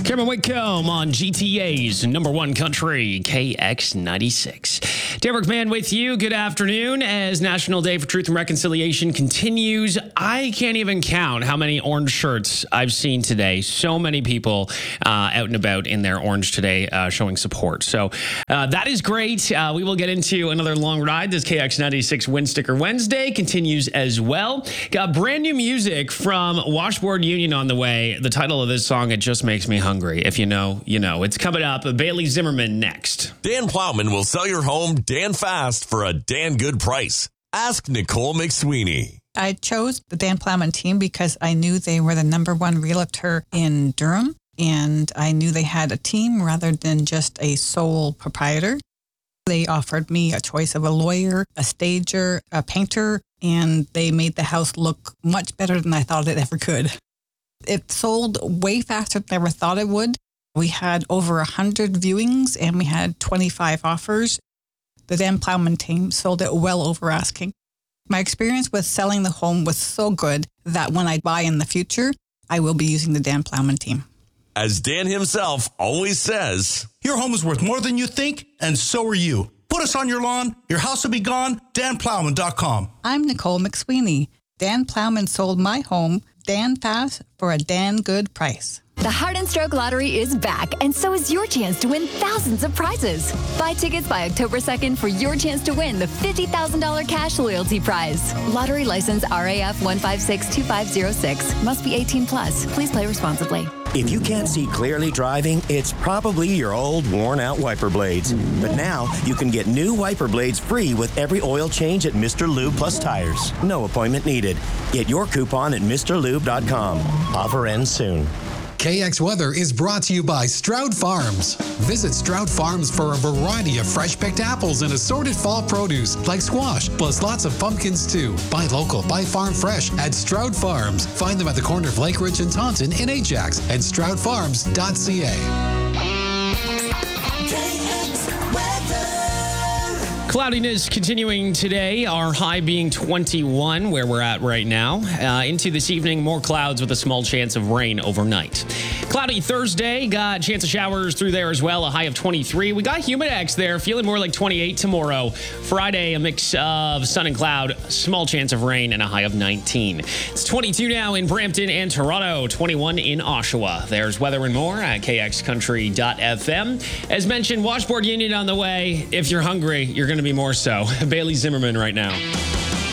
Cameron Whitcomb on GTA's number one country, KX96. Derek Mann with you. Good afternoon. As National Day for Truth and Reconciliation continues, I can't even count how many orange shirts I've seen today. So many people out and about in their orange today showing support. So that is great. We will get into another long ride. This KX96 Win Sticker Wednesday continues as well. Got brand new music from Washboard Union on the way. The title of this song, It Just Makes Me Hungry. If you know, you know. It's coming up. Bailey Zimmerman next. Dan Plowman will sell your home Dan fast for a Dan good price. Ask Nicole McSweeney. I chose the Dan Plowman team because I knew they were the number one realtor in Durham, and I knew they had a team rather than just a sole proprietor. They offered me a choice of a lawyer, a stager, a painter, and they made the house look much better than I thought it ever could. It sold way faster than I ever thought it would. We had over 100 viewings and we had 25 offers. The Dan Plowman team sold it well over asking. My experience with selling the home was so good that when I buy in the future, I will be using the Dan Plowman team. As Dan himself always says, your home is worth more than you think, and so are you. Put us on your lawn. Your house will be gone. DanPlowman.com. I'm Nicole McSweeney. Dan Plowman sold my home Dan fast for a Dan good price. The Heart and Stroke Lottery is back, and so is your chance to win thousands of prizes. Buy tickets by October 2nd for your chance to win the $50,000 cash loyalty prize. Lottery license RAF 1562506. Must be 18 plus. Please play responsibly. If you can't see clearly driving, it's probably your old worn-out wiper blades. But now, you can get new wiper blades free with every oil change at Mr. Lube Plus Tires. No appointment needed. Get your coupon at MrLube.com. Offer ends soon. KX Weather is brought to you by Stroud Farms. Visit Stroud Farms for a variety of fresh-picked apples and assorted fall produce like squash, plus lots of pumpkins too. Buy local, buy farm fresh at Stroud Farms. Find them at the corner of Lake Ridge and Taunton in Ajax and stroudfarms.ca. Cloudiness continuing today, our high being 21, where we're at right now. Into this evening, more clouds with a small chance of rain overnight. Cloudy Thursday, got a chance of showers through there as well, a high of 23. We got Humidex there, feeling more like 28 tomorrow. Friday, a mix of sun and cloud, small chance of rain, and a high of 19. It's 22 now in Brampton and Toronto, 21 in Oshawa. There's weather and more at kxcountry.fm. As mentioned, Washboard Union on the way. If you're hungry, you're going to be more so. Bailey Zimmerman right now.